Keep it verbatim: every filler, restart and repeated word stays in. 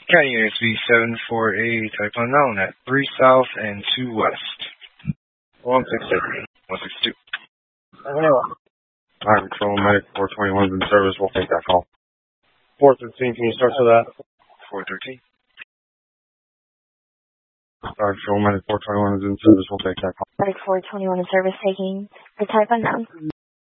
County Units B seven four eight, type unknown at three South and two West. one six two. one six two. Alright, Control Medic four twenty-one is in service. We'll take that call. four thirteen, can you start to that? four thirteen. Alright, Control Medic four twenty-one is in service. We'll take that call. Medic four twenty-one in service taking the type unknown.